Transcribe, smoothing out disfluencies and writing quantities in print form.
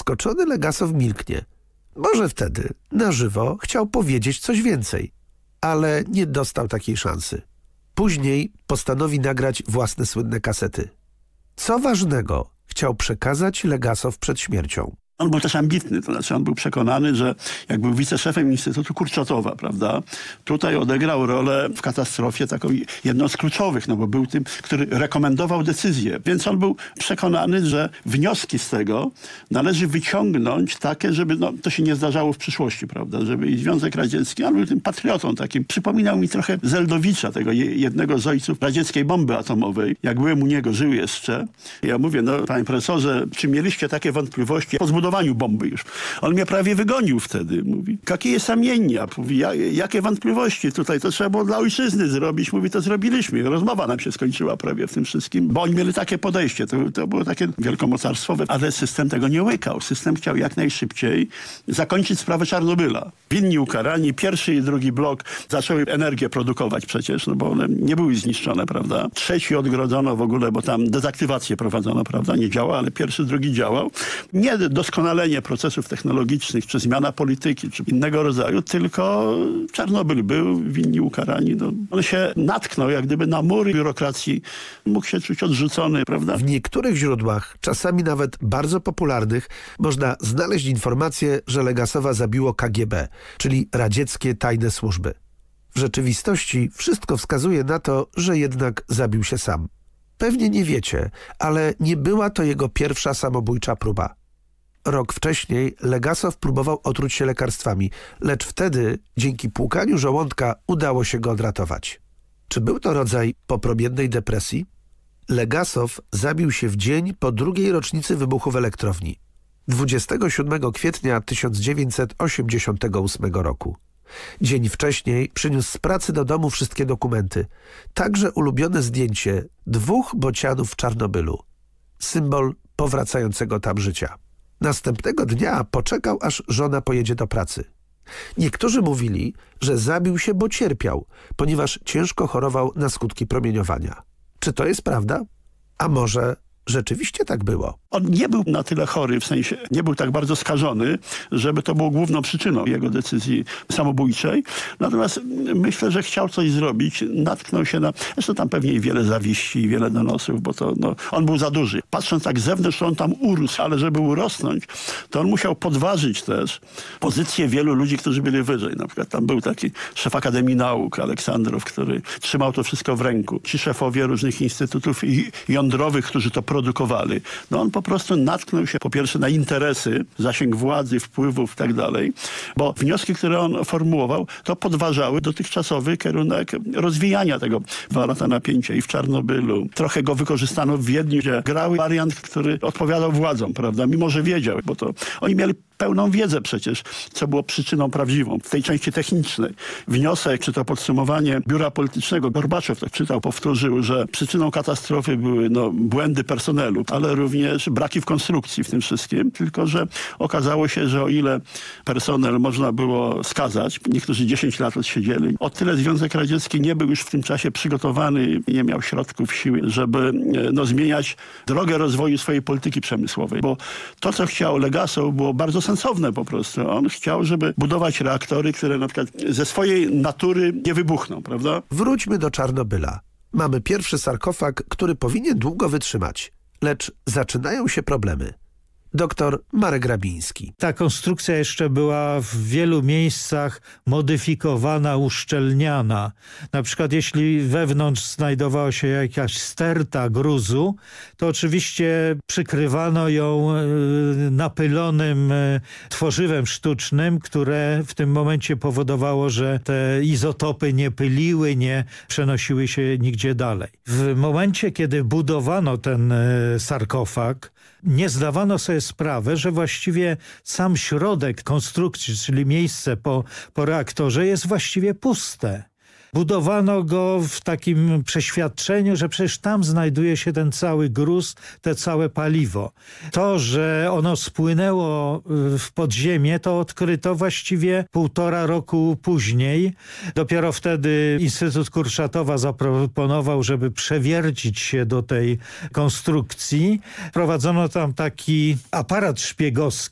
Zaskoczony Legasow milknie. Może wtedy, na żywo, chciał powiedzieć coś więcej, ale nie dostał takiej szansy. Później postanowi nagrać własne słynne kasety. Co ważnego chciał przekazać Legasow przed śmiercią? On był też ambitny, to znaczy on był przekonany, że jak był wiceszefem Instytutu Kurczatowa, prawda, tutaj odegrał rolę w katastrofie taką jedną z kluczowych, no bo był tym, który rekomendował decyzje. Więc on był przekonany, że wnioski z tego należy wyciągnąć takie, żeby to się nie zdarzało w przyszłości, prawda, żeby i Związek Radziecki, on był tym patriotą takim. Przypominał mi trochę Zeldowicza, tego jednego z ojców radzieckiej bomby atomowej. Jak byłem u niego, żył jeszcze. Ja mówię, panie profesorze, czy mieliście takie wątpliwości po zbudowaniu bomby już? On mnie prawie wygonił wtedy. Mówi, jakie samienia? Mówi, jakie wątpliwości? Tutaj to trzeba było dla ojczyzny zrobić. Mówi, to zrobiliśmy. Rozmowa nam się skończyła prawie w tym wszystkim, bo oni mieli takie podejście. To było takie wielkomocarstwowe, ale system tego nie łykał. System chciał jak najszybciej zakończyć sprawę Czarnobyla. Winni ukarani, pierwszy i drugi blok zaczęły energię produkować przecież, bo one nie były zniszczone, prawda? Trzeci odgrodzono w ogóle, bo tam dezaktywację prowadzono, prawda? Nie działa, ale pierwszy, drugi działał. Nie doskonalenie procesów technologicznych, czy zmiana polityki, czy innego rodzaju, tylko Czarnobyl był, winni ukarani. On się natknął jak gdyby na mury biurokracji. Mógł się czuć odrzucony, prawda? W niektórych źródłach, czasami nawet bardzo popularnych, można znaleźć informację, że Legasowa zabiło KGB, czyli radzieckie tajne służby. W rzeczywistości wszystko wskazuje na to, że jednak zabił się sam. Pewnie nie wiecie, ale nie była to jego pierwsza samobójcza próba. Rok wcześniej Legasow próbował otruć się lekarstwami, lecz wtedy dzięki płukaniu żołądka udało się go odratować. Czy był to rodzaj popromiennej depresji? Legasow zabił się w dzień po drugiej rocznicy wybuchu w elektrowni. 27 kwietnia 1988 roku. Dzień wcześniej przyniósł z pracy do domu wszystkie dokumenty, także ulubione zdjęcie 2 bocianów w Czarnobylu. Symbol powracającego tam życia. Następnego dnia poczekał, aż żona pojedzie do pracy. Niektórzy mówili, że zabił się, bo cierpiał, ponieważ ciężko chorował na skutki promieniowania. Czy to jest prawda? A może rzeczywiście tak było? On nie był na tyle chory, w sensie nie był tak bardzo skażony, żeby to było główną przyczyną jego decyzji samobójczej. Natomiast myślę, że chciał coś zrobić. Natknął się na... Zresztą tam pewnie i wiele zawiści, i wiele donosów, bo to on był za duży. Patrząc tak z zewnątrz, on tam urósł, ale żeby urosnąć, to on musiał podważyć też pozycję wielu ludzi, którzy byli wyżej. Na przykład tam był taki szef Akademii Nauk, Aleksandrow, który trzymał to wszystko w ręku. Ci szefowie różnych instytutów jądrowych, którzy to produkowali. On po prostu natknął się po pierwsze na interesy, zasięg władzy, wpływów i tak dalej, bo wnioski, które on formułował, to podważały dotychczasowy kierunek rozwijania tego 2 lata napięcia i w Czarnobylu. Trochę go wykorzystano w Wiedniu, gdzie grał wariant, który odpowiadał władzom, prawda, mimo że wiedział, bo to oni mieli pełną wiedzę przecież, co było przyczyną prawdziwą w tej części technicznej. Wniosek, czy to podsumowanie biura politycznego, Gorbaczow tak czytał, powtórzył, że przyczyną katastrofy były błędy personelu, ale również braki w konstrukcji w tym wszystkim. Tylko że okazało się, że o ile personel można było skazać, niektórzy 10 lat odsiedzieli, o tyle Związek Radziecki nie był już w tym czasie przygotowany, nie miał środków, siły, żeby zmieniać drogę rozwoju swojej polityki przemysłowej. Bo to, co chciał Legasow, było bardzo sensowne po prostu. On chciał, żeby budować reaktory, które na przykład ze swojej natury nie wybuchną, prawda? Wróćmy do Czarnobyla. Mamy pierwszy sarkofag, który powinien długo wytrzymać, lecz zaczynają się problemy. Dr Marek Grabiński. Ta konstrukcja jeszcze była w wielu miejscach modyfikowana, uszczelniana. Na przykład jeśli wewnątrz znajdowała się jakaś sterta gruzu, to oczywiście przykrywano ją napylonym tworzywem sztucznym, które w tym momencie powodowało, że te izotopy nie pyliły, nie przenosiły się nigdzie dalej. W momencie, kiedy budowano ten sarkofag, nie zdawano sobie sprawy, że właściwie sam środek konstrukcji, czyli miejsce po reaktorze jest właściwie puste. Budowano go w takim przeświadczeniu, że przecież tam znajduje się ten cały gruz, te całe paliwo. To, że ono spłynęło w podziemie, to odkryto właściwie 1,5 roku później. Dopiero wtedy Instytut Kurczatowa zaproponował, żeby przewiercić się do tej konstrukcji. Prowadzono tam taki aparat szpiegowski,